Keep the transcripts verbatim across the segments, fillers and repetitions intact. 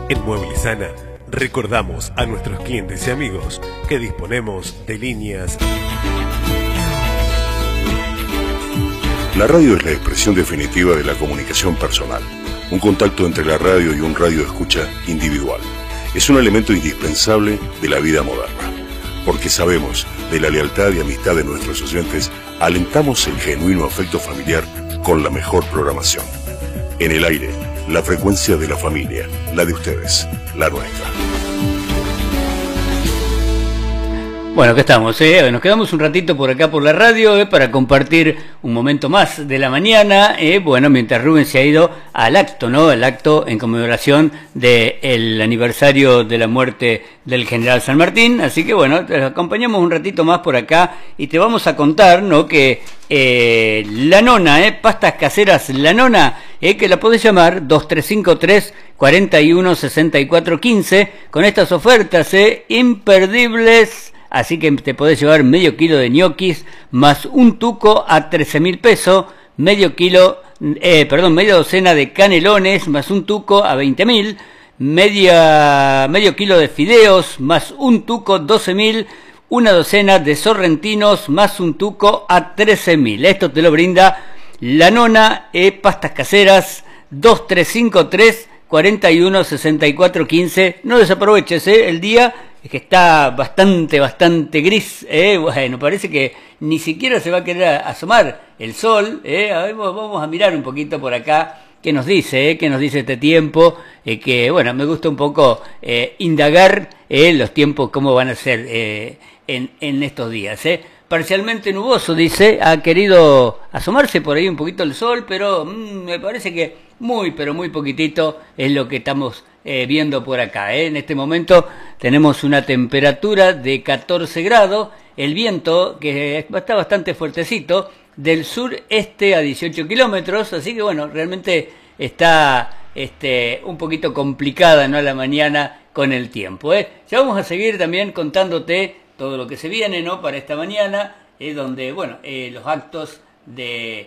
En Mueblizana recordamos a nuestros clientes y amigos que disponemos de líneas. La radio es la expresión definitiva de la comunicación personal, un contacto entre la radio y un radio escucha individual. Es un elemento indispensable de la vida moderna, porque sabemos de la lealtad y amistad de nuestros oyentes, alentamos el genuino afecto familiar con la mejor programación. En el aire, la frecuencia de la familia, la de ustedes, la nuestra. Bueno, acá estamos, ¿eh? Nos quedamos un ratito por acá por la radio ¿eh? para compartir un momento más de la mañana, ¿eh? Bueno, mientras Rubén se ha ido al acto, ¿no? El acto en conmemoración del aniversario de la muerte del general San Martín, así que bueno, te acompañamos un ratito más por acá y te vamos a contar, ¿no? Que eh, La Nona, ¿eh? Pastas caseras La Nona, ¿eh? Que la podés llamar dos tres cinco tres, cuatro uno, seis cuatro uno cinco con estas ofertas, ¿eh? Imperdibles. Así que te podés llevar medio kilo de ñoquis más un tuco a trece mil pesos, medio kilo, eh, perdón, media docena de canelones más un tuco a veinte mil, media, medio kilo de fideos más un tuco doce mil, una docena de sorrentinos más un tuco a trece mil. Esto te lo brinda La Nona, eh, pastas caseras, dos tres cinco tres, cuatro uno, seis cuatro uno cinco. No desaproveches eh, el día. Es que está bastante, bastante gris, ¿eh? Bueno, parece que ni siquiera se va a querer asomar el sol, ¿eh? A ver, vamos a mirar un poquito por acá qué nos dice, ¿eh? Qué nos dice este tiempo, eh, que, bueno, me gusta un poco eh, indagar eh, los tiempos, cómo van a ser eh, en, en estos días, ¿eh? Parcialmente nuboso, dice, ha querido asomarse por ahí un poquito el sol, pero mmm, me parece que muy, pero muy poquitito es lo que estamos eh, viendo por acá, ¿eh? En este momento tenemos una temperatura de catorce grados, el viento que está bastante fuertecito, del sureste a dieciocho kilómetros, así que bueno, realmente está este, un poquito complicada, ¿no?, la mañana con el tiempo, ¿eh? Ya vamos a seguir también contándote todo lo que se viene, ¿no?, para esta mañana, eh, donde, bueno, eh, los actos de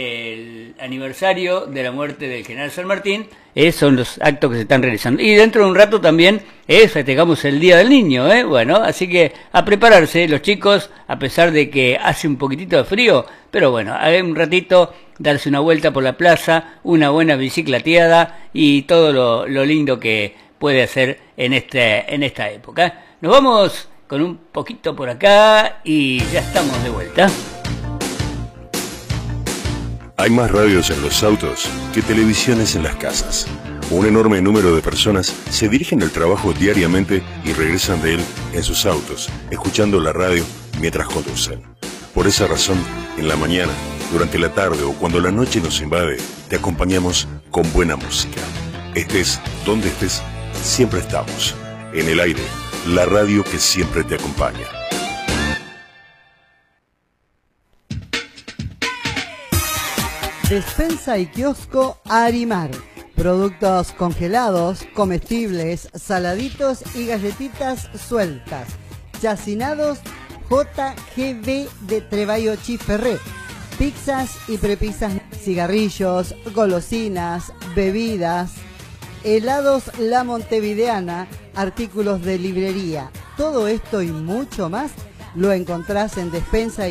el aniversario de la muerte del general San Martín eh, son los actos que se están realizando. Y dentro de un rato también eh, festejamos el Día del Niño, ¿eh? Bueno, así que a prepararse los chicos, a pesar de que hace un poquitito de frío, pero bueno, a un ratito darse una vuelta por la plaza, una buena bicicleteada y todo lo, lo lindo que puede hacer en, este, en esta época. Nos vamos con un poquito por acá y ya estamos de vuelta. Hay más radios en los autos que televisiones en las casas. Un enorme número de personas se dirigen al trabajo diariamente y regresan de él en sus autos, escuchando la radio mientras conducen. Por esa razón, en la mañana, durante la tarde o cuando la noche nos invade, te acompañamos con buena música. Estés donde estés, siempre estamos. En el aire, la radio que siempre te acompaña. Despensa y kiosco Arimar. Productos congelados, comestibles, saladitos y galletitas sueltas. Chacinados J G B de Treballo Chiferré. Pizzas y prepizzas, cigarrillos, golosinas, bebidas, helados La Montevideana, artículos de librería. Todo esto y mucho más lo encontrás en Despensa